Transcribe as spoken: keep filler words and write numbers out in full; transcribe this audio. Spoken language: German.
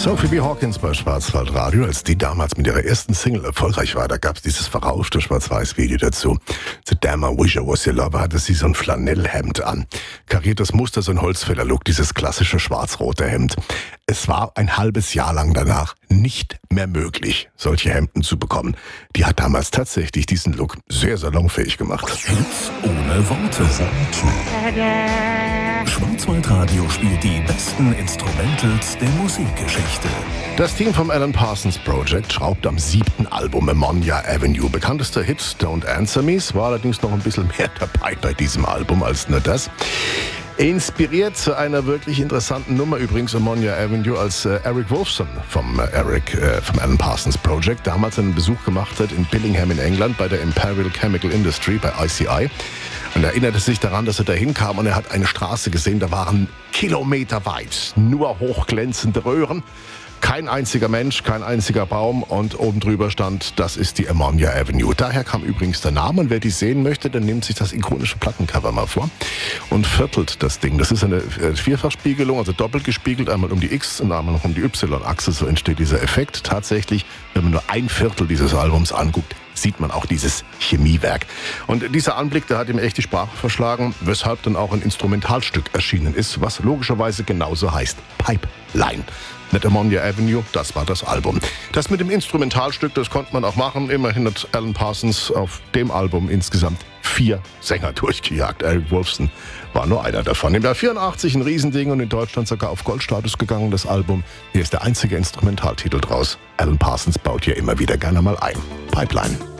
Sophie B. Hawkins bei Schwarzwaldradio, als die damals mit ihrer ersten Single erfolgreich war, da gab es dieses verrauschte Schwarz-Weiß-Video dazu. The Damn I Wish I Was Your Lover hatte sie so ein Flanellhemd an. Kariertes Muster, so ein Holzfällerlook, dieses klassische schwarz-rote Hemd. Es war ein halbes Jahr lang danach nicht mehr möglich, solche Hemden zu bekommen. Die hat damals tatsächlich diesen Look sehr salonfähig gemacht. Hits ohne Worte. Schwarzwaldradio spielt die besten Instrumentals der Musikgeschichte. Das Team vom Alan Parsons Project schraubt am siebten Album Ammonia Avenue. Bekanntester Hit Don't Answer Me, war allerdings noch ein bisschen mehr dabei bei diesem Album als nur das. Inspiriert zu einer wirklich interessanten Nummer übrigens Ammonia Avenue, als äh, Eric Wolfson vom äh, Eric äh, vom Alan Parsons Project damals einen Besuch gemacht hat in Billingham in England bei der Imperial Chemical Industry bei I C I. Und er erinnerte sich daran, dass er da hinkam und er hat eine Straße gesehen, da waren kilometerweit nur hochglänzende Röhren. Kein einziger Mensch, kein einziger Baum und oben drüber stand, das ist die Ammonia Avenue. Daher kam übrigens der Name und wer die sehen möchte, dann nimmt sich das ikonische Plattencover mal vor und viertelt das Ding. Das ist eine Vierfachspiegelung, also doppelt gespiegelt, einmal um die X und einmal noch um die Y-Achse, so entsteht dieser Effekt. Tatsächlich, wenn man nur ein Viertel dieses Albums anguckt, sieht man auch dieses Chemiewerk. Und dieser Anblick, der hat ihm echt die Sprache verschlagen, weshalb dann auch ein Instrumentalstück erschienen ist, was logischerweise genauso heißt, Pipeline. Nicht Ammonia Avenue, das war das Album. Das mit dem Instrumentalstück, das konnte man auch machen. Immerhin hat Alan Parsons auf dem Album insgesamt vier Sänger durchgejagt. Eric Wolfson war nur einer davon. Im Jahr vierundachtzig ein Riesending und in Deutschland sogar auf Goldstatus gegangen, das Album. Hier ist der einzige Instrumentaltitel draus. Alan Parsons baut hier immer wieder gerne mal ein. Pipeline.